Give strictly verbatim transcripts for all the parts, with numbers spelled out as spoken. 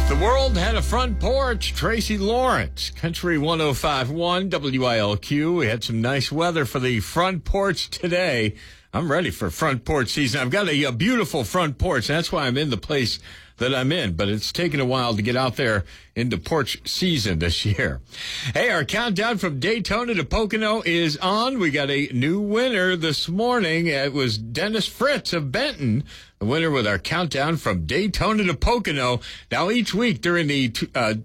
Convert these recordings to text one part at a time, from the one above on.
If the world had a front porch, Tracy Lawrence, Country one oh five point one, W I L Q. We had some nice weather for the front porch today. I'm ready for front porch season. I've got a, a beautiful front porch. That's why I'm in the place that I'm in, but it's taken a while to get out there into porch season this year. Hey, our countdown from Daytona to Pocono is on. We got a new winner this morning. It was Dennis Fritz of Benton, the winner with our countdown from Daytona to Pocono. Now, each week during the uh,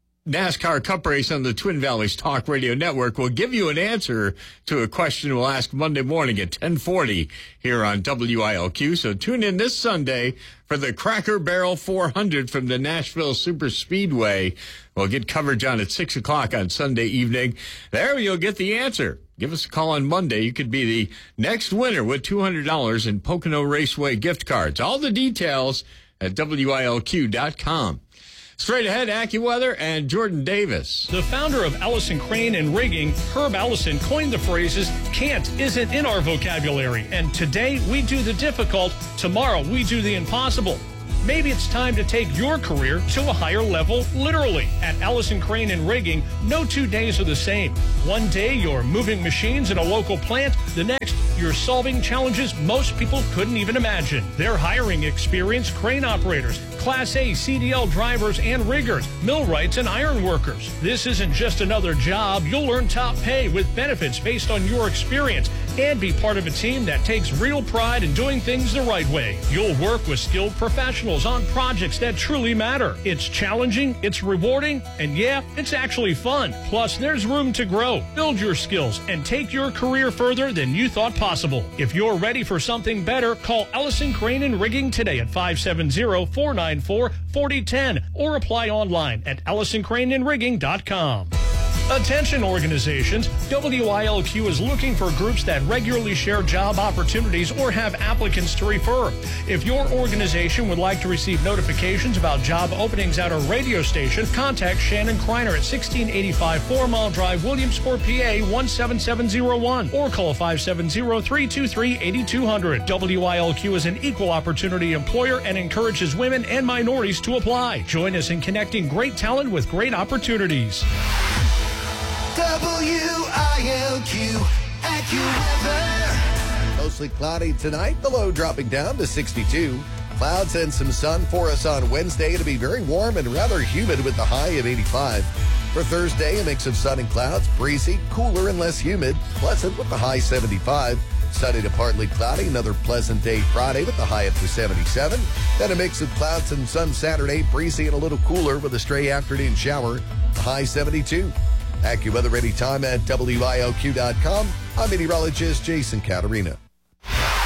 NASCAR Cup race on the Twin Valleys Talk Radio Network, we'll give you an answer to a question we'll ask Monday morning at ten forty here on W I L Q. So tune in this Sunday for the Cracker Barrel four hundred from the Nashville Super Speedway. We'll get coverage on at six o'clock on Sunday evening. There you'll get the answer. Give us a call on Monday. You could be the next winner with two hundred dollars in Pocono Raceway gift cards. All the details at W I L Q dot com. Straight ahead, AccuWeather and Jordan Davis. The founder of Allison Crane and Rigging, Herb Allison, coined the phrases, can't isn't in our vocabulary. And today we do the difficult, tomorrow we do the impossible. Maybe it's time to take your career to a higher level, literally. At Allison Crane and Rigging, no two days are the same. One day you're moving machines in a local plant, the next you're solving challenges most people couldn't even imagine. They're hiring experienced crane operators, Class A C D L drivers and riggers, millwrights and iron workers. This isn't just another job. You'll earn top pay with benefits based on your experience and be part of a team that takes real pride in doing things the right way. You'll work with skilled professionals on projects that truly matter. It's challenging, it's rewarding, and yeah, it's actually fun. Plus, there's room to grow, build your skills, and take your career further than you thought possible. If you're ready for something better, call Allison Crane and Rigging today at five seven zero, four nine four, four zero one zero or apply online at allison crane and rigging dot com. Attention organizations, W I L Q is looking for groups that regularly share job opportunities or have applicants to refer. If your organization would like to receive notifications about job openings at our radio station, contact Shannon Kreiner at sixteen eighty-five Four Mile Drive, Williamsport, P A one seven seven zero one or call five seven zero, three two three, eight two zero zero. W I L Q is an equal opportunity employer and encourages women and minorities to apply. Join us in connecting great talent with great opportunities. W I L Q AccuWeather. Mostly cloudy tonight, the low dropping down to sixty-two. Clouds and some sun for us on Wednesday. It'll be very warm and rather humid with the high of eighty-five. For Thursday, a mix of sun and clouds, breezy, cooler and less humid, pleasant with the high seventy-five. Sunny to partly cloudy, another pleasant day Friday with the high up to seventy-seven. Then a mix of clouds and sun Saturday, breezy and a little cooler with a stray afternoon shower, the high seventy-two. AccuWeather anytime at W I L Q dot com. I'm meteorologist Jason Caterina.